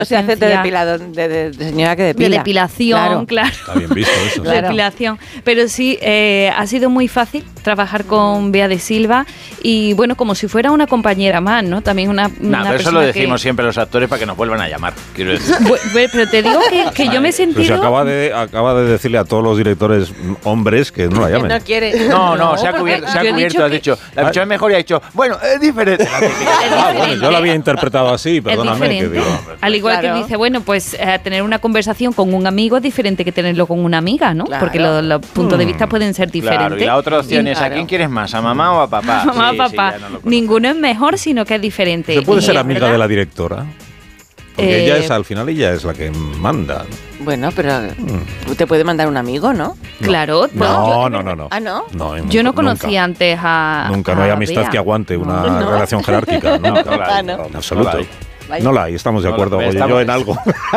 O sea, hace de depilador, de señora que depila. De depilación, claro. Está bien visto eso. Claro. Depilación. Pero sí, ha sido muy fácil trabajar con Bea de Silva y, bueno, como si fuera una compañera más, ¿no? También una pero eso lo decimos siempre los actores para que nos vuelvan a llamar, quiero decir. Pero te digo que yo me he sentido... Pero se acaba de decirle a todos los directores hombres que no la llamen. No quiere. No, se ha cubierto, has dicho. La versión es mejor y ha dicho, bueno, es diferente. Bueno, yo la había interpretado así, perdóname. Que digo, al igual que dice, bueno, pues tener una conversación con un amigo es diferente que tenerlo con una amiga, ¿no? Claro. Porque los puntos de vista pueden ser diferentes. Claro, y la otra opción es, ¿a quién quieres más? ¿A mamá o a papá? Mamá o papá. Ninguno es mejor, sino que es diferente. ¿Se puede ser amiga de la directora? Porque ella es, al final, ella es la que manda. Bueno, pero te puede mandar un amigo, ¿no? Claro. No. ¿Ah, no? Yo no conocía antes a... Nunca, no hay amistad que aguante una relación jerárquica. Nunca. En absoluto. No la hay, estamos de acuerdo. Oye, yo en algo.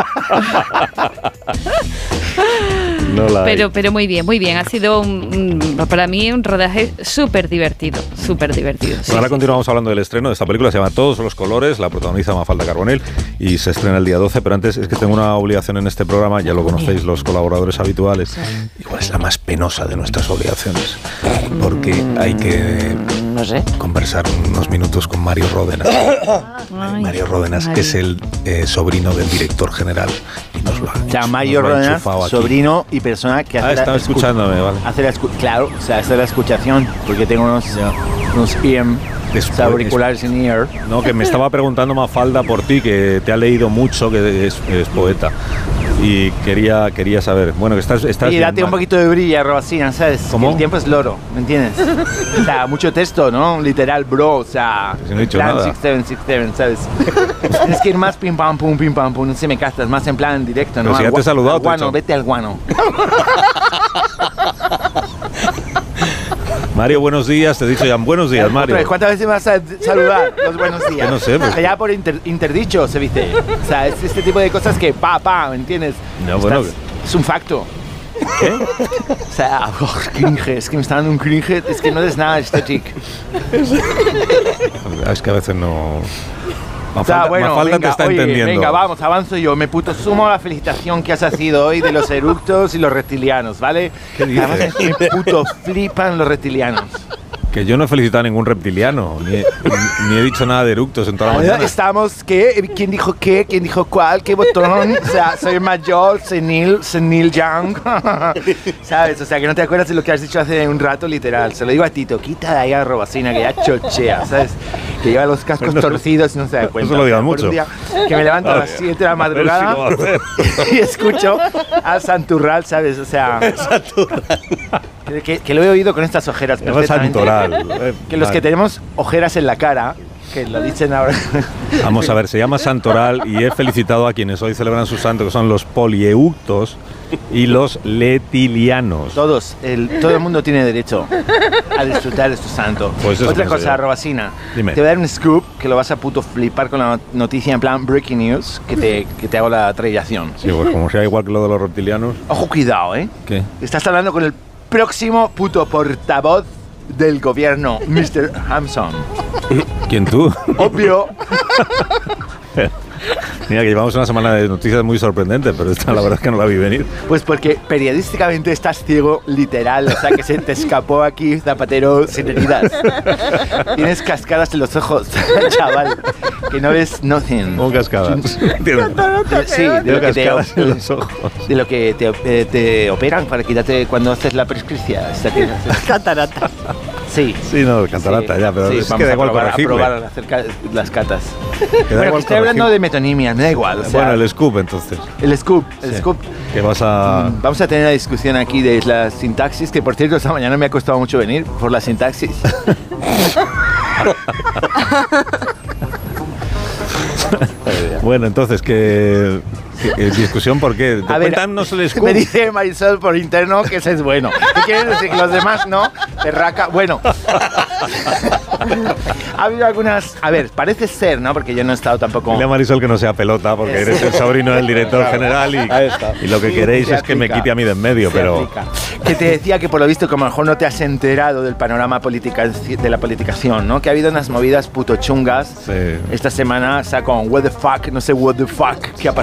No la hay. Pero muy bien. Ha sido para mí un rodaje súper divertido. Ahora continuamos hablando del estreno de esta película. Se llama Todos los colores. La protagoniza Mafalda Carbonell y se estrena el día 12. Pero antes es que tengo una obligación en este programa. Ya lo conocéis los colaboradores habituales. Igual es la más penosa de nuestras obligaciones. Porque hay que conversar unos minutos con Mario Ródenas. Mario Ródenas, que es el sobrino del director general. Y nos lo ha Mario Ródenas, sobrino y persona que hace estaba escuchándome, vale. Claro, o sea, hace la escuchación, porque tengo unos auriculares en ear. No, que me estaba preguntando Mafalda por ti, que te ha leído mucho, que es poeta. Y quería saber, bueno, que estás y date un poquito de brillo, Robacina, ¿sabes? ¿Cómo? El tiempo es loro, ¿me entiendes? O sea, mucho texto, ¿no? Literal, bro, o sea... Si no he dicho nada. 6767, ¿sabes? Tienes que ir más pim pam pum, no sé, me castas, más en plan directo, ¿no? Pero si ya te he saludado, guano, vete al guano. Mario, buenos días, te he dicho ya, buenos días, Mario. ¿Cuántas veces me vas a saludar los buenos días? Que no sé, pues. Ya por interdicho se dice. O sea, es este tipo de cosas que ¿me entiendes? No, bueno. Es un facto. ¿Qué? O sea, cringe, es que me está dando un cringe, es que no eres nada estético. Es que a veces no... Mafalda te está entendiendo. Venga, vamos, avanzo yo. Me puto sumo a la felicitación que has sido hoy de los eructos y los reptilianos, ¿vale? ¿Qué dices? Además, me puto flipan los reptilianos. Que yo no he felicitado a ningún reptiliano, ni he dicho nada de eructos en toda la mañana. Estamos, ¿qué? ¿Quién dijo qué? ¿Quién dijo cuál? ¿Qué botón? O sea, soy mayor, senil young. ¿Sabes? O sea, que no te acuerdas de lo que has dicho hace un rato, literal. Se lo digo a Tito, quita de ahí a Robacina, que ya chochea, ¿sabes? Que lleva los cascos torcidos y no se da cuenta. No se lo digas mucho. Que me levanto a las 7 de la madrugada y escucho a Santurral, ¿sabes? O sea... Que lo he oído con estas ojeras perfectamente. Que los que tenemos ojeras en la cara, que lo dicen ahora. Vamos a ver, se llama Santoral y he felicitado a quienes hoy celebran su santo, que son los polieuctos y los letilianos. Todo el mundo tiene derecho a disfrutar de su santo. Pues otra cosa, Robacina. Dime. Te voy a dar un scoop que lo vas a puto flipar con la noticia en plan breaking news, que te hago la trayación. Sí, pues como sea igual que lo de los reptilianos. Ojo, cuidado, ¿eh? ¿Qué? Estás hablando con el próximo puto portavoz del gobierno, Mr. Hampson. ¿Quién, tú? Obvio. Mira, que llevamos una semana de noticias muy sorprendentes, pero esta la verdad es que no la vi venir. Pues porque periodísticamente estás ciego, literal, o sea que se te escapó aquí, Zapatero, sin heridas. Tienes cascadas en los ojos, chaval, que no ves nothing. ¿Cómo cascadas? Sí, de cascadas en los ojos. De lo que te operan para quitarte cuando haces la prescripción. Catarata. Sí. Sí, no, catarata, ya, pero sí, es que da igual corregirle. A probar hacer las catas. Bueno, que estoy hablando de metonimia, me da igual. O sea, bueno, el scoop, entonces. El scoop. Que vas a... Vamos a tener una discusión aquí de la sintaxis, que por cierto esta mañana me ha costado mucho venir por la sintaxis. Bueno, entonces, ¿qué discusión por qué? A ver, cuéntanos el scoop. me dice Marisol por interno que ese es bueno. ¿Qué quieres decir? Que los demás no. Terraca. Bueno. Ha habido algunas... A ver, parece ser, ¿no? Porque yo no he estado tampoco... Dile a Marisol que no sea pelota, porque eres el sobrino del director general y lo que queréis es que me quite a mí de en medio, pero... Que te decía que por lo visto, como a lo mejor no te has enterado del panorama de la politicación, ¿no? Que ha habido unas movidas puto chungas. Sí. Esta semana saco un what the fuck, no sé what the fuck, ¿qué ha pasado?